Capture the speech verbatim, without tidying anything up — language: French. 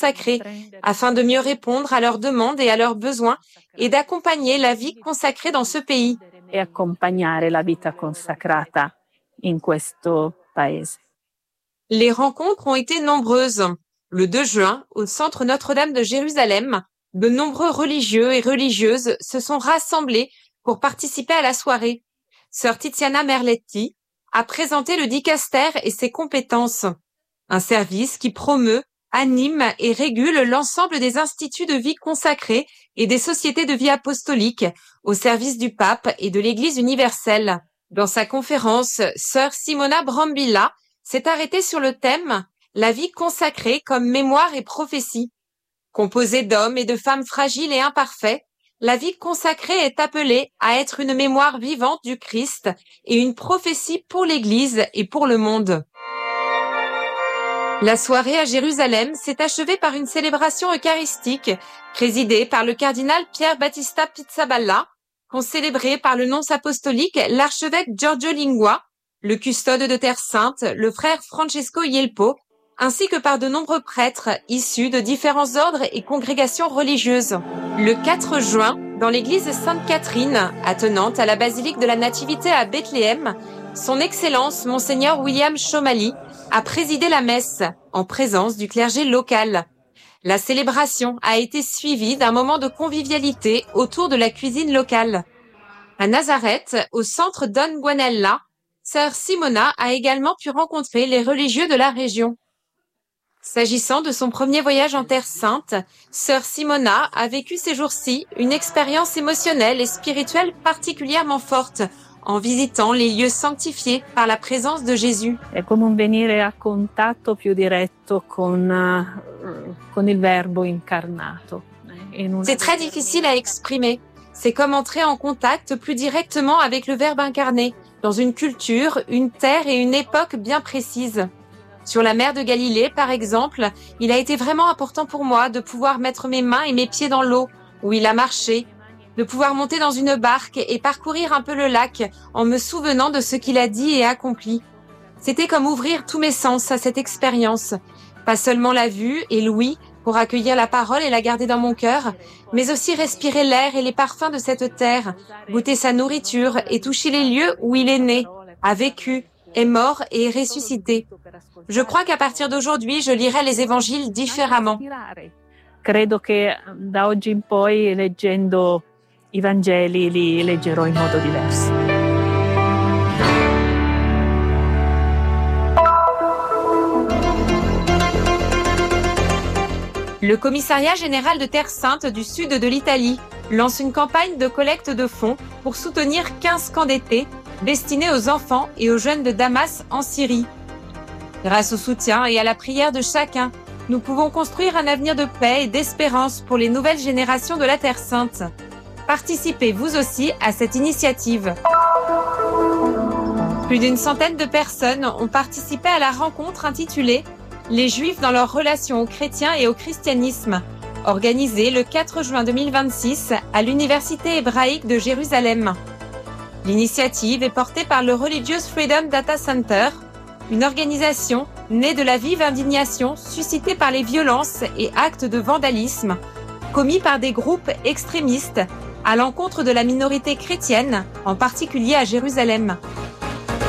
consacrée, afin de mieux répondre à leurs demandes et à leurs besoins et d'accompagner la vie consacrée dans ce pays. E accompagnare la vita consacrata in questo paese. Les rencontres ont été nombreuses. Le deux juin, au centre Notre-Dame de Jérusalem, de nombreux religieux et religieuses se sont rassemblés pour participer à la soirée. Sœur Tiziana Merletti a présenté le dicaster et ses compétences. Un service qui promeut, anime et régule l'ensemble des instituts de vie consacrés et des sociétés de vie apostolique au service du pape et de l'Église universelle. Dans sa conférence, Sœur Simona Brambilla s'est arrêtée sur le thème « La vie consacrée comme mémoire et prophétie ». Composée d'hommes et de femmes fragiles et imparfaits, la vie consacrée est appelée à être une mémoire vivante du Christ et une prophétie pour l'Église et pour le monde. La soirée à Jérusalem s'est achevée par une célébration eucharistique présidée par le cardinal Pierre Battista Pizzaballa, concélébrée par le nonce apostolique l'archevêque Giorgio Lingua, le custode de Terre Sainte, le frère Francesco Ielpo, ainsi que par de nombreux prêtres issus de différents ordres et congrégations religieuses. Le quatre juin, dans l'église Sainte-Catherine, attenante à la basilique de la Nativité à Bethléem, son Excellence Monseigneur William Chomali a présidé la messe en présence du clergé local. La célébration a été suivie d'un moment de convivialité autour de la cuisine locale. À Nazareth, au centre Don Guanella, Sœur Simona a également pu rencontrer les religieux de la région. S'agissant de son premier voyage en Terre Sainte, Sœur Simona a vécu ces jours-ci une expérience émotionnelle et spirituelle particulièrement forte en visitant les lieux sanctifiés par la présence de Jésus. È come un venire a contatto più diretto con, con il Verbo incarnato. C'est très difficile à exprimer. C'est comme entrer en contact plus directement avec le Verbe incarné, dans une culture, une terre et une époque bien précises. Sur la mer de Galilée, par exemple, il a été vraiment important pour moi de pouvoir mettre mes mains et mes pieds dans l'eau, où il a marché, de pouvoir monter dans une barque et parcourir un peu le lac en me souvenant de ce qu'il a dit et accompli. C'était comme ouvrir tous mes sens à cette expérience. Pas seulement la vue et l'ouïe pour accueillir la parole et la garder dans mon cœur, mais aussi respirer l'air et les parfums de cette terre, goûter sa nourriture et toucher les lieux où il est né, a vécu, est mort et est ressuscité. Je crois qu'à partir d'aujourd'hui, je lirai les évangiles différemment. Credo che da oggi in poi, leggendo i Vangeli, li leggerò in modo diverso. Le Commissariat général de Terre Sainte du sud de l'Italie lance une campagne de collecte de fonds pour soutenir quinze camps d'été destinés aux enfants et aux jeunes de Damas en Syrie. Grâce au soutien et à la prière de chacun, nous pouvons construire un avenir de paix et d'espérance pour les nouvelles générations de la Terre Sainte. Participez vous aussi à cette initiative. Plus d'une centaine de personnes ont participé à la rencontre intitulée « Les Juifs dans leur relation aux chrétiens et au christianisme », organisée le quatre juin deux mille vingt-six à l'Université hébraïque de Jérusalem. L'initiative est portée par le Religious Freedom Data Center, une organisation née de la vive indignation suscitée par les violences et actes de vandalisme commis par des groupes extrémistes à l'encontre de la minorité chrétienne, en particulier à Jérusalem.